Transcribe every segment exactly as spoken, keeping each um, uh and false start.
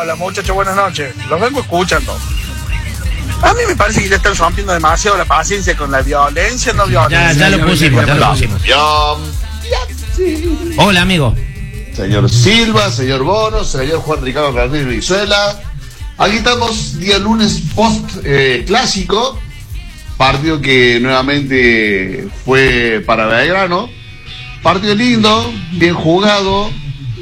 hola muchachos, buenas noches. Los vengo escuchando. A mí me parece que ya están rompiendo demasiado la paciencia con la violencia, no violencia. Ya, ya lo pusimos, ya lo pusimos. Hola, amigo. Señor Silva, señor Bono, señor Juan Ricardo Ramírez Brizuela. Aquí estamos, día lunes post eh, clásico. Partido que nuevamente fue para Belgrano. Partido lindo, bien jugado.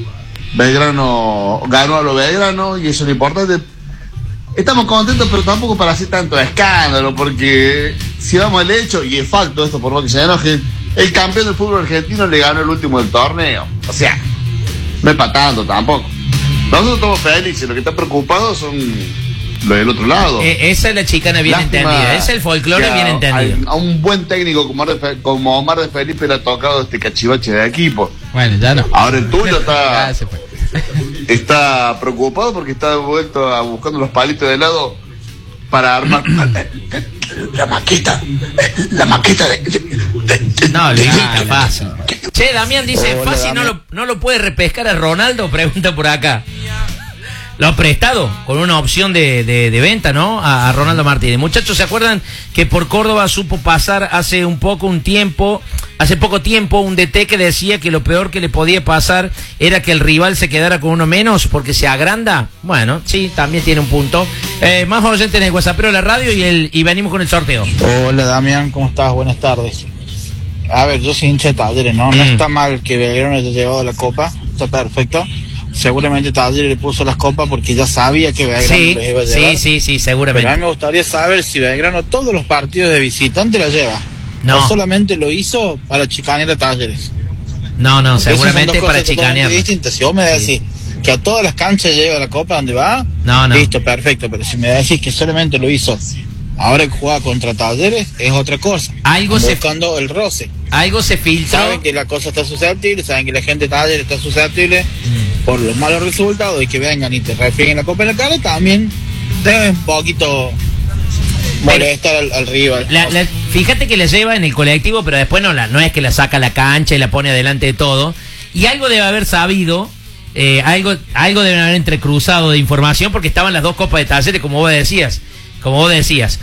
Belgrano ganó a lo Belgrano y eso es lo importante. Estamos contentos, pero tampoco para hacer tanto escándalo, porque si vamos al hecho, y es facto esto por lo que se enojen, el campeón del fútbol argentino le ganó el último del torneo. O sea, no es para tanto tampoco. Nosotros estamos felices, lo que está preocupado son los del otro lado. Eh, esa es la chicana bien Lástima entendida, ese es el folclore bien entendido. A, a un buen técnico como Omar, de, como Omar de Felipe le ha tocado este cachivache de equipo. Bueno, ya no. Ahora el tuyo está... Está preocupado porque está vuelto a buscando los palitos de helado para armar la maqueta, la maqueta de, de, de no, le ah, fácil. Che, Damián dice, Hola, fácil Damián. No, lo, no lo puede repescar a Ronaldo, pregunta por acá. Lo ha prestado con una opción de, de, de venta, ¿no? A, a Ronaldo Martínez. Muchachos, ¿se acuerdan que por Córdoba supo pasar hace un poco, un tiempo, hace poco tiempo, un D T que decía que lo peor que le podía pasar era que el rival se quedara con uno menos porque se agranda? Bueno, sí, también tiene un punto. Eh, más oyentes en el WhatsApp, pero la radio y, el, y venimos con el sorteo. Hola, Damián, ¿cómo estás? Buenas tardes. A ver, yo soy hincha de Talleres, ¿no? No mm. está mal que Belgrano haya llevado la copa, está perfecto. Seguramente Talleres le puso las copas porque ya sabía que Belgrano sí, les iba a llevar. Sí, sí, sí, seguramente. Pero a mí me gustaría saber si Belgrano todos los partidos de visitante la lleva. No. O solamente lo hizo para chicanear a Talleres. No, no, seguramente para chicanear. Distintas. Si vos me decís sí. que a todas las canchas lleva la copa donde va, no, no. listo, perfecto. Pero si me decís que solamente lo hizo ahora que juega contra Talleres, es otra cosa. Algo se buscando el roce. Algo se filtró. Saben que la cosa está susceptible, saben que la gente de Talleres está susceptible mm. por los malos resultados y que vengan y te refrieguen la copa en la cara, también debe un poquito molestar al, al rival. La, la, fíjate que la lleva en el colectivo, pero después no, la, no es que la saca a la cancha y la pone adelante de todo. Y algo debe haber sabido, eh, algo, algo deben haber entrecruzado de información, porque estaban las dos copas de Talleres, como vos decías. Como vos decías.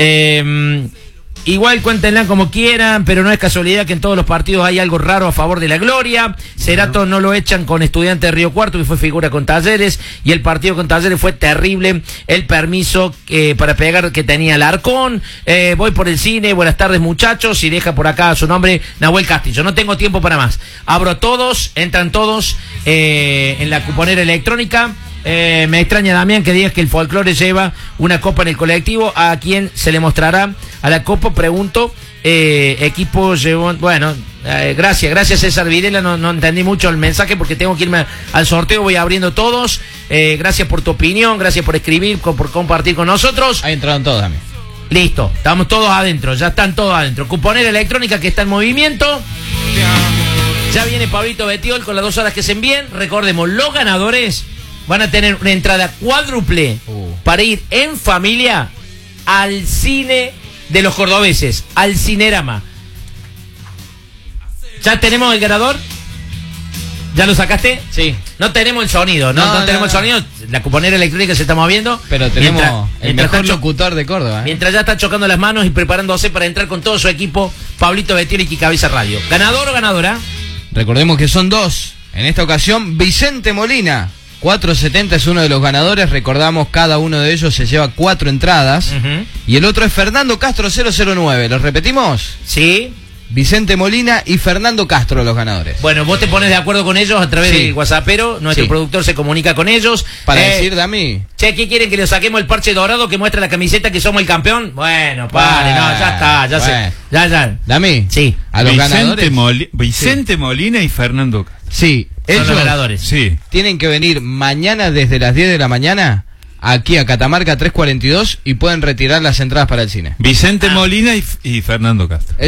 Eh, igual cuéntenla como quieran, pero no es casualidad que en todos los partidos hay algo raro a favor de la gloria. Cerato no lo echan con Estudiantes de Río Cuarto, que fue figura con Talleres, y el partido con Talleres fue terrible. El permiso eh, para pegar que tenía Alarcón. Eh, voy por el cine, buenas tardes muchachos, y deja por acá su nombre, Nahuel Castillo. No tengo tiempo para más. Abro todos, entran todos eh, en la cuponera electrónica. Eh, me extraña, Damián, que digas que el folclore lleva una copa en el colectivo. ¿A quién se le mostrará a la copa? Pregunto. Eh, equipo llevó... Bueno, eh, gracias, gracias César Videla. No, no entendí mucho el mensaje porque tengo que irme al sorteo. Voy abriendo todos. Eh, gracias por tu opinión, gracias por escribir, por compartir con nosotros. Ahí entraron todos, Damián. Listo, estamos todos adentro, ya están todos adentro. Cuponera electrónica que está en movimiento. Ya viene Pablito Betiol con las dos horas que se envíen. Recordemos, los ganadores van a tener una entrada cuádruple uh. para ir en familia al cine de los cordobeses, al Cinerama. ¿Ya tenemos el ganador? ¿Ya lo sacaste? Sí. No tenemos el sonido, no, no, no, no tenemos no. el sonido. La cuponera electrónica se está moviendo. Pero tenemos mientras, el mientras mejor locutor de Córdoba. ¿eh? Mientras ya está chocando las manos y preparándose para entrar con todo su equipo, Pablito Betiol y Kikavisa Radio. ¿Ganador o ganadora? Recordemos que son dos. En esta ocasión, Vicente Molina. cuatrocientos setenta es uno de los ganadores. Recordamos, cada uno de ellos se lleva cuatro entradas. Uh-huh. Y el otro es Fernando Castro cero cero nueve. ¿Los repetimos? Sí. Vicente Molina y Fernando Castro, los ganadores. Bueno, vos te pones de acuerdo con ellos a través sí. del WhatsAppero. Nuestro sí. productor se comunica con ellos. Para eh, decir, Dami. Che, ¿qué quieren? ¿Que le saquemos el parche dorado que muestra la camiseta que somos el campeón? Bueno, pare, bueno, no, ya está, ya bueno. sé. Ya, ya. Dami. Sí. A los Vicente ganadores. Moli Vicente sí. Molina y Fernando Castro. Sí. Son los ganadores. Sí. Tienen que venir mañana desde las diez de la mañana aquí a Catamarca tres cuarenta y dos y pueden retirar las entradas para el cine. Vicente ah. Molina y, y Fernando Castro.